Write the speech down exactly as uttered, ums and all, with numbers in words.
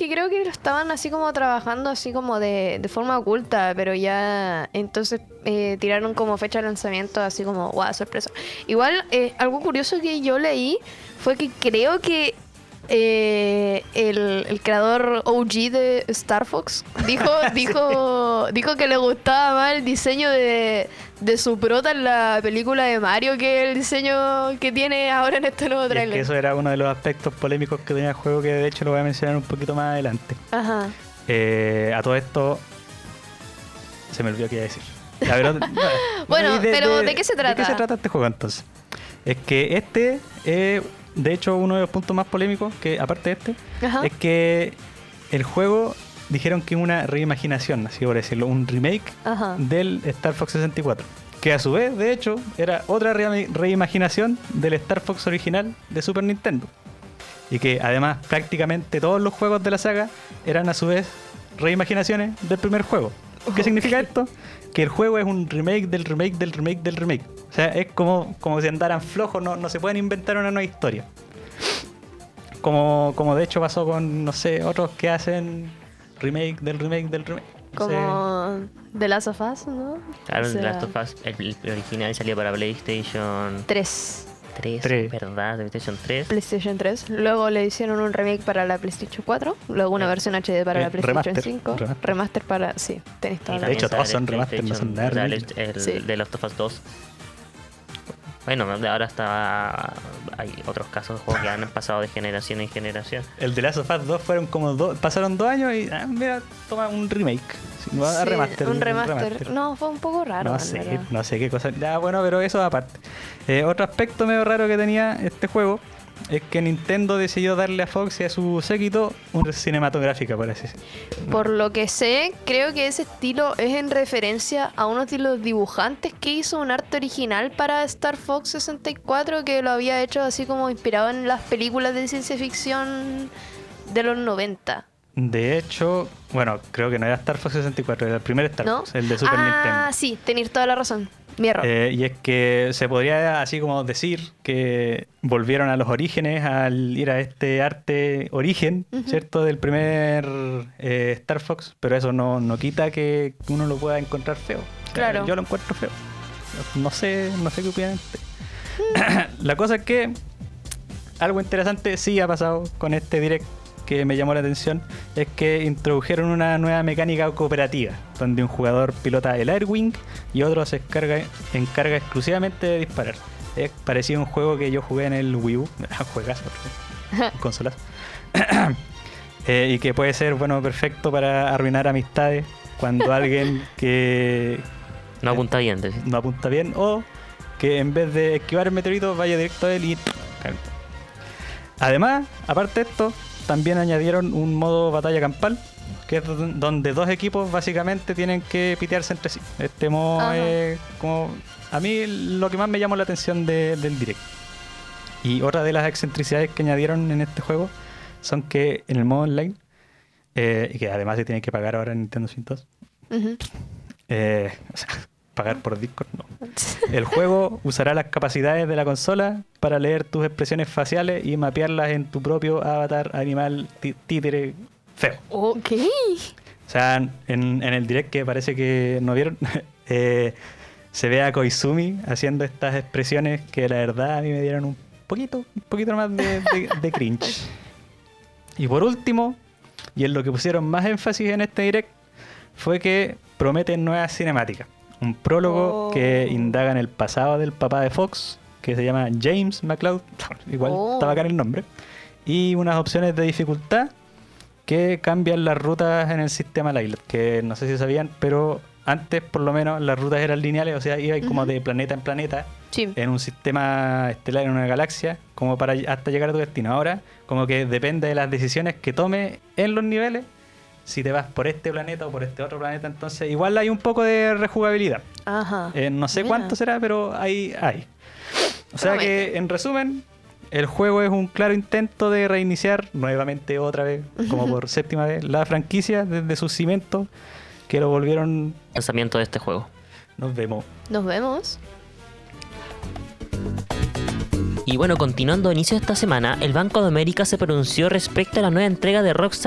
que creo que lo estaban así como trabajando así como de, de forma oculta, pero ya entonces eh, tiraron como fecha de lanzamiento así como, guau, sorpresa. Igual, eh, algo curioso que yo leí fue que creo que eh, el, el creador O G de Star Fox dijo, dijo, dijo que le gustaba más el diseño de, de su prota en la película de Mario que el diseño que tiene ahora en este nuevo Y es trailer. que eso era uno de los aspectos polémicos que tenía el juego, que de hecho lo voy a mencionar un poquito más adelante. Ajá. Eh, a todo esto se me olvidó qué iba a decir. La verdad, Bueno, pero ¿de qué se trata? ¿De qué se trata este juego entonces? Es que este, eh, de hecho, uno de los puntos más polémicos, que aparte de este, Ajá. es que el juego dijeron que es una reimaginación, así por decirlo, un remake Ajá. del Star Fox sesenta y cuatro. Que a su vez, de hecho, era otra re- reimaginación del Star Fox original de Super Nintendo. Y que además prácticamente todos los juegos de la saga eran a su vez reimaginaciones del primer juego. ¿Qué Okay. significa esto? Que el juego es un remake del remake del remake del remake. O sea, es como, como si andaran flojos, no, no se pueden inventar una nueva historia. Como, como de hecho pasó con, no sé, otros que hacen remake del remake del remake. No sé. Como The Last of Us, ¿no? Claro, O sea, The Last of Us, el, el original salió para PlayStation tres. tres, Tres. ¿verdad? De PlayStation tres. PlayStation tres. Luego le hicieron un remake para la PlayStation cuatro. Luego una Eh, versión H D para eh, la PlayStation remaster, cinco. remaster. Remaster para... Sí, tenéis toda Y la De también hecho, sale todos son el remaster, no son PlayStation, nada el, remake. el, Sí. The Last of Us dos. Bueno, de ahora está. Hay otros casos de juegos que han pasado de generación en generación. El de Last of Us dos fueron como dos, pasaron dos años y ah, mira, toma un remake. Sí, no, Sí, remaster, un remaster. No, fue un poco raro. No en sé, verdad. no sé qué cosa. Ya, bueno, pero eso aparte. Eh, otro aspecto medio raro que tenía este juego es que Nintendo decidió darle a Fox y a su séquito una cinematográfica, por así decirlo. Por lo que sé, creo que ese estilo es en referencia a uno de los dibujantes que hizo un arte original para Star Fox sesenta y cuatro, que lo había hecho así como inspirado en las películas de ciencia ficción de los noventa. De hecho, bueno, creo que no era Star Fox sesenta y cuatro, era el primer Star ¿No? Fox, el de Super ah, Nintendo. sí, tenéis toda la razón. Mi error. Eh, y es que se podría así como decir que volvieron a los orígenes al ir a este arte origen, Ujú. ¿cierto? Del primer eh, Star Fox, pero eso no, no quita que uno lo pueda encontrar feo. O sea, Claro. yo lo encuentro feo. No sé, no sé qué opinan ustedes. La cosa es que algo interesante sí ha pasado con este direct que me llamó la atención, es que introdujeron una nueva mecánica cooperativa, donde un jugador pilota el Airwing y otro se encarga, encarga exclusivamente de disparar. Es parecido a un juego que yo jugué en el Wii U, juegazo, un consolazo. eh, y que puede ser, bueno, perfecto para arruinar amistades cuando alguien que No apunta bien, decís. no apunta bien o que en vez de esquivar el meteorito vaya directo a él y... Además, aparte de esto, también añadieron un modo batalla campal, que es don- donde dos equipos básicamente tienen que pitearse entre sí. Este modo Ajá. es como... A mí lo que más me llamó la atención de- del direct. Y otra de las excentricidades que añadieron en este juego son que en el modo online, eh, y que además se tiene que pagar ahora en Nintendo Switch dos, Ujú. eh, o sea, pagar por Discord, no. El juego usará las capacidades de la consola para leer tus expresiones faciales y mapearlas en tu propio avatar animal tí- títere feo. Ok. O sea, en, en el direct que parece que no vieron, eh, se ve a Koizumi haciendo estas expresiones que la verdad a mí me dieron un poquito, un poquito más de, de- de cringe. Y por último, y en lo que pusieron más énfasis en este direct, fue que prometen nuevas cinemáticas. Un prólogo Oh. que indaga en el pasado del papá de Fox, que se llama James McCloud, igual Oh. está bacán el nombre, y unas opciones de dificultad que cambian las rutas en el sistema Lylat, que no sé si sabían, pero antes por lo menos las rutas eran lineales, o sea, iba como Ujú. de planeta en planeta, Sí. en un sistema estelar, en una galaxia, como para hasta llegar a tu destino. Ahora, como que depende de las decisiones que tomes en los niveles, si te vas por este planeta o por este otro planeta, entonces igual hay un poco de rejugabilidad. Ajá. Eh, no sé Mira. cuánto será, pero ahí hay. O sea Promete. que, en resumen, el juego es un claro intento de reiniciar nuevamente otra vez, como por séptima vez, la franquicia desde sus cimientos, que lo volvieron... Lanzamiento de este juego. Nos vemos. Nos vemos. Y bueno, continuando a inicio de esta semana, el Banco de América se pronunció respecto a la nueva entrega de Rockstar